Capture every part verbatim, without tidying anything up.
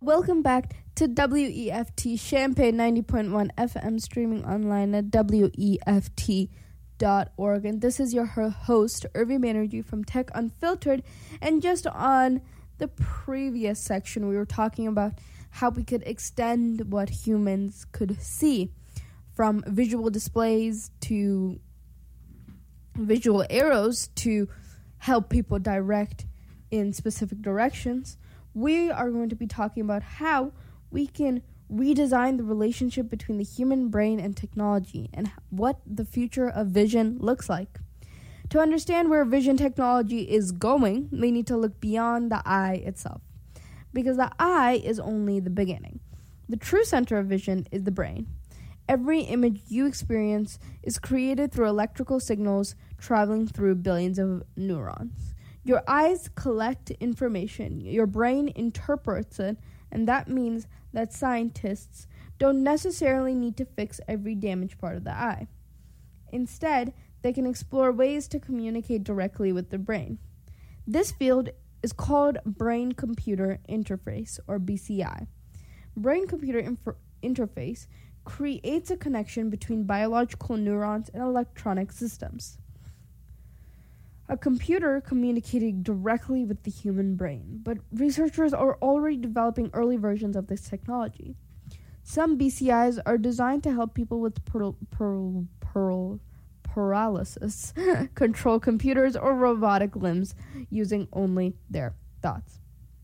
Welcome back to W E F T Champaign ninety point one F M, streaming online at W E F T dot org. And this is your host, Irvi Banerjee from Tech Unfiltered. And just on the previous section, we were talking about how we could extend what humans could see, from visual displays to visual arrows to help people direct in specific directions. We are going to be talking about how we can redesign the relationship between the human brain and technology and what the future of vision looks like. To understand where vision technology is going, we need to look beyond the eye itself, because the eye is only the beginning. The true center of vision is the brain. Every image you experience is created through electrical signals traveling through billions of neurons. Your eyes collect information, your brain interprets it, and that means that scientists don't necessarily need to fix every damaged part of the eye. Instead, they can explore ways to communicate directly with the brain. This field is called brain-computer interface, or B C I. Brain-computer inf- interface creates a connection between biological neurons and electronic systems. A computer communicating directly with the human brain, but researchers are already developing early versions of this technology. Some B C Is are designed to help people with per- per- per- paralysis control computers or robotic limbs using only their thoughts.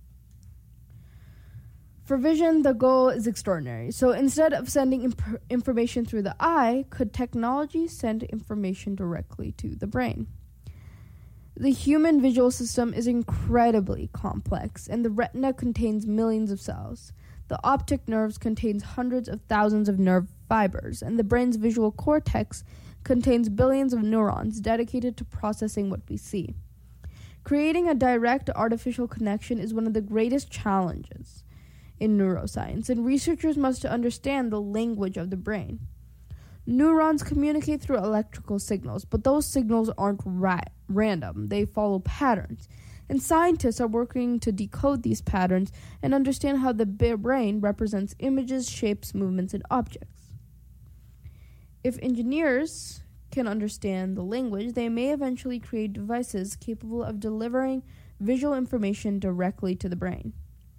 For vision, the goal is extraordinary. So instead of sending imp- information through the eye, could technology send information directly to the brain? The human visual system is incredibly complex, and the retina contains millions of cells. The optic nerves contains hundreds of thousands of nerve fibers, and the brain's visual cortex contains billions of neurons dedicated to processing what we see. Creating a direct artificial connection is one of the greatest challenges in neuroscience, and researchers must understand the language of the brain. Neurons communicate through electrical signals, but those signals aren't ra- random. They follow patterns. And scientists are working to decode these patterns and understand how the brain represents images, shapes, movements, and objects. If engineers can understand the language, they may eventually create devices capable of delivering visual information directly to the brain.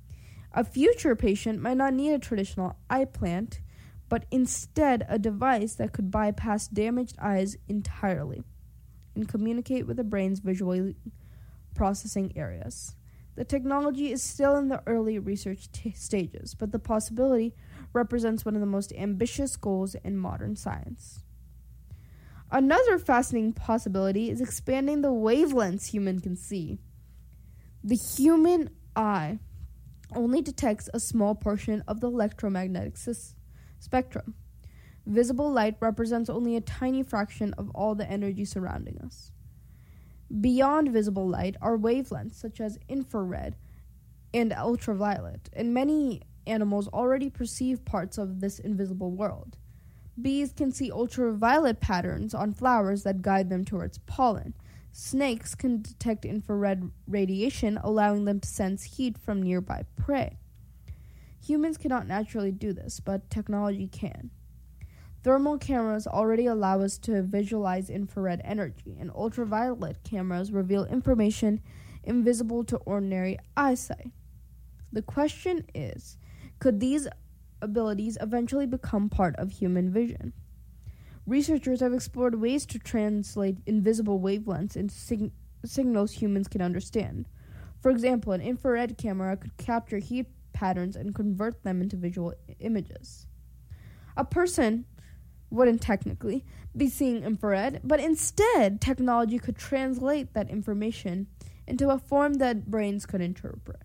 A future patient might not need a traditional eye plant, but instead a device that could bypass damaged eyes entirely and communicate with the brain's visual processing areas. The technology is still in the early research t- stages, but the possibility represents one of the most ambitious goals in modern science. Another fascinating possibility is expanding the wavelengths humans can see. The human eye only detects a small portion of the electromagnetic system. Spectrum. Visible light represents only a tiny fraction of all the energy surrounding us. Beyond visible light are wavelengths such as infrared and ultraviolet, and many animals already perceive parts of this invisible world. Bees can see ultraviolet patterns on flowers that guide them towards pollen. Snakes can detect infrared radiation, allowing them to sense heat from nearby prey. Humans cannot naturally do this, but technology can. Thermal cameras already allow us to visualize infrared energy, and ultraviolet cameras reveal information invisible to ordinary eyesight. The question is, could these abilities eventually become part of human vision? Researchers have explored ways to translate invisible wavelengths into sig- signals humans can understand. For example, an infrared camera could capture heat patterns and convert them into visual images. A person wouldn't technically be seeing infrared, but instead technology could translate that information into a form that brains could interpret.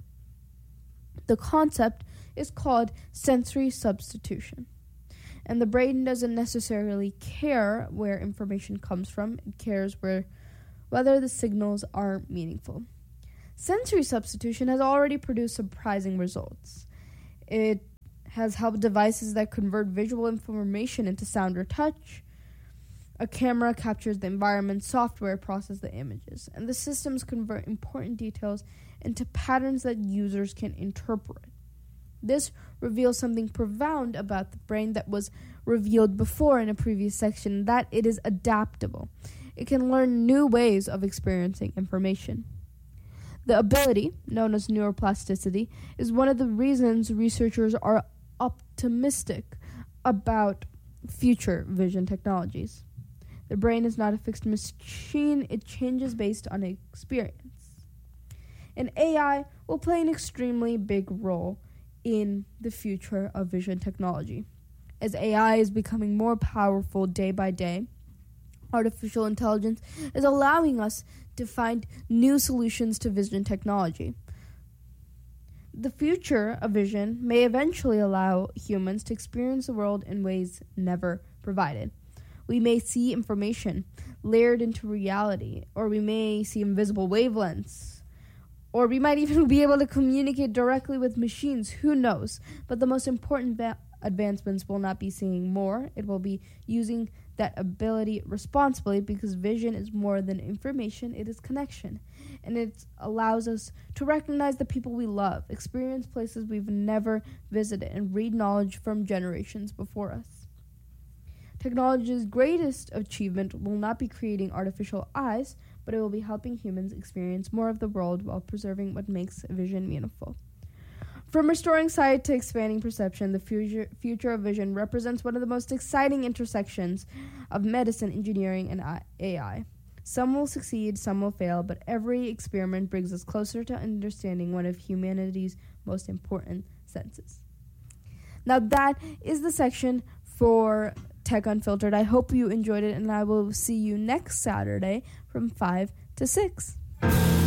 The concept is called sensory substitution, and the brain doesn't necessarily care where information comes from. It cares where whether the signals are meaningful. Sensory substitution has already produced surprising results. It has helped devices that convert visual information into sound or touch. A camera captures the environment, software processes the images, and the systems convert important details into patterns that users can interpret. This reveals something profound about the brain that was revealed before in a previous section, that it is adaptable. It can learn new ways of experiencing information. The ability, known as neuroplasticity, is one of the reasons researchers are optimistic about future vision technologies. The brain is not a fixed machine, it changes based on experience. And A I will play an extremely big role in the future of vision technology. As A I is becoming more powerful day by day, artificial intelligence is allowing us to find new solutions to vision technology. The future of vision may eventually allow humans to experience the world in ways never provided. We may see information layered into reality, or we may see invisible wavelengths, or we might even be able to communicate directly with machines. Who knows? But the most important va- advancements will not be seeing more. It will be using that ability responsibly, because vision is more than information, it is connection. And it allows us to recognize the people we love, experience places we've never visited, and read knowledge from generations before us. Technology's greatest achievement will not be creating artificial eyes, but it will be helping humans experience more of the world while preserving what makes vision meaningful. From restoring sight to expanding perception, the future, future of vision represents one of the most exciting intersections of medicine, engineering, and A I. Some will succeed, some will fail, but every experiment brings us closer to understanding one of humanity's most important senses. Now that is the section for Tech Unfiltered. I hope you enjoyed it, and I will see you next Saturday from five to six.